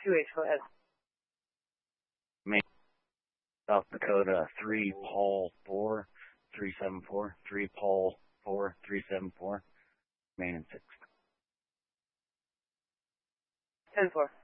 2H, go ahead. Main, South Dakota 3 Paul 4 374 3 Paul 4 374. Main and 6. 10-4.